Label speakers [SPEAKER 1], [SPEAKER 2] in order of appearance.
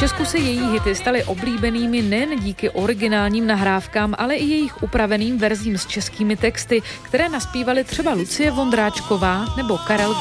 [SPEAKER 1] Česku se její hity staly oblíbenými nejen díky originálním nahrávkám, ale i jejich upraveným verzím s českými texty, které naspívali třeba Lucie Vondráčková nebo Karel